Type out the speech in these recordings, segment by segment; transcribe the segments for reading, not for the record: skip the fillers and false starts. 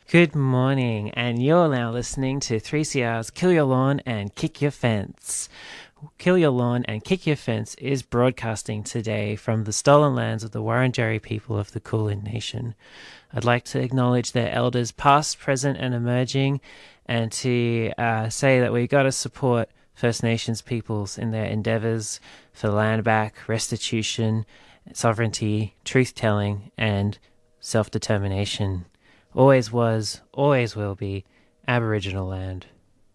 Good morning, and you're now listening to 3CR's Kill Your Lawn and Kick Your Fence. Kill Your Lawn and Kick Your Fence is broadcasting today from the stolen lands of the Wurundjeri people of the Kulin Nation. I'd like to acknowledge their elders past, present and emerging, and to say that we've got to support First Nations peoples in their endeavours for land back, restitution, sovereignty, truth-telling and self-determination. Always was, always will be, Aboriginal land.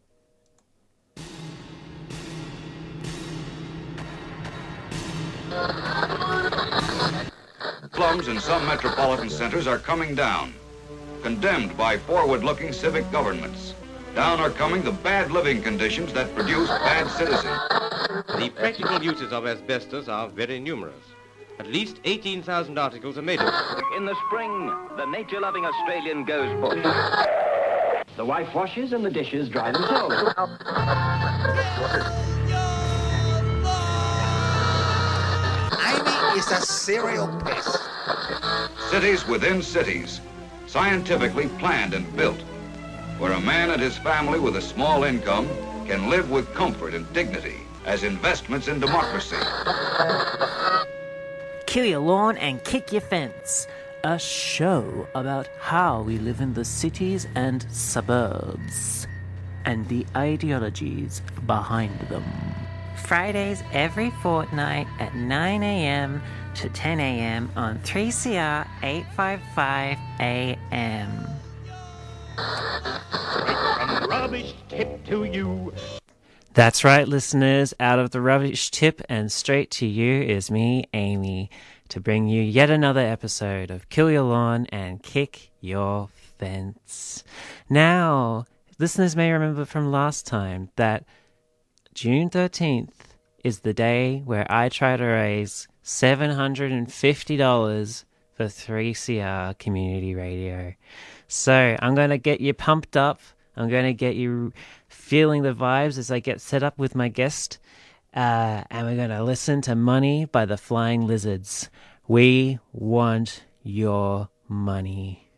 Slums in some metropolitan centers are coming down, condemned by forward-looking civic governments. Down are coming the bad living conditions that produce bad citizens. The practical uses of asbestos are very numerous. At least 18,000 articles are made of it. In the spring, the nature-loving Australian goes bush. The wife washes and the dishes dry themselves. Amy is a serial pest. Cities within cities, scientifically planned and built, where a man and his family with a small income can live with comfort and dignity as investments in democracy. Kill Your Lawn and Kick Your Fence, a show about how we live in the cities and suburbs, and the ideologies behind them. Fridays every fortnight at 9 a.m. to 10 a.m. on 3CR 855 AM. From rubbish tip to you. That's right, listeners. Out of the rubbish tip and straight to you is me, Amy, to bring you yet another episode of Kill Your Lawn and Kick Your Fence. Now, listeners may remember from last time that June 13th is the day where I try to raise $750 for 3CR Community Radio. So I'm going to get you pumped up. I'm going to get you feeling the vibes as I get set up with my guest. And we're going to listen to Money by the Flying Lizards. We want your money.